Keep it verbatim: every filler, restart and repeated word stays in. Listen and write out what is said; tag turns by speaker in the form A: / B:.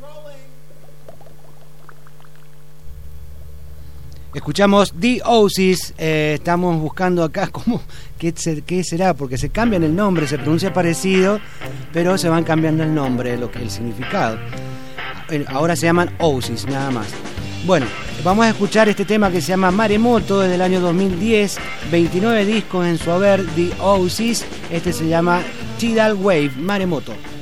A: Escuchamos The Oasis. eh, estamos buscando acá cómo, qué, se, qué será, porque se cambian el nombre, se pronuncia parecido, pero se van cambiando el nombre, lo que el significado. Ahora se llaman Oasis, nada más. Bueno, vamos a escuchar este tema que se llama Maremoto, desde el año dos mil diez, veintinueve discos en su haber, The Oasis. Este se llama Tidal Wave, Maremoto.